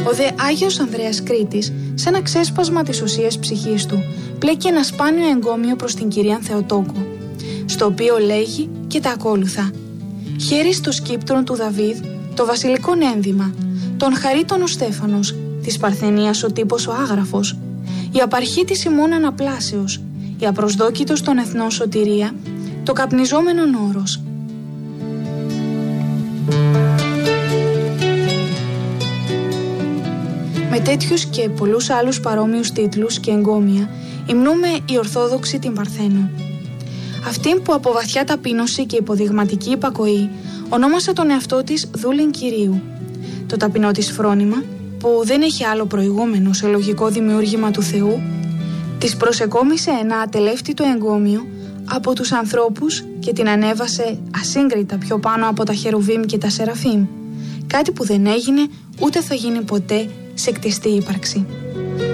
Ο δε Άγιος Ανδρέας Κρήτης, σε ένα ξέσπασμα της ουσίας ψυχής του, πλέκει ένα σπάνιο εγκόμιο προς την κυρία Θεοτόκο, στο οποίο λέγει και τα ακόλουθα: «Χέρι στο σκύπτρον του Δαβίδ, το βασιλικόν ένδυμα, τον χαρίτων ο Στέφανος, της Παρθενίας ο τύπος ο Άγραφος, η απαρχή της ημών αναπλάσεως, η απροσδόκητος των εθνών σωτηρία, το καπνιζόμενον όρος». Με τέτοιους και πολλούς άλλους παρόμοιους τίτλους και εγκόμια υμνούμε η Ορθόδοξη την Παρθένο. Αυτήν που από βαθιά ταπείνωση και υποδειγματική υπακοή ονόμασε τον εαυτό της δούλην Κυρίου. Το ταπεινό της φρόνημα, που δεν έχει άλλο προηγούμενο σε λογικό δημιούργημα του Θεού, της προσεκόμισε ένα ατελεύτητο εγκόμιο από τους ανθρώπους και την ανέβασε ασύγκριτα πιο πάνω από τα Χερουβίμ και τα Σεραφείμ, κάτι που δεν έγινε ούτε θα γίνει ποτέ σε κτιστή ύπαρξη.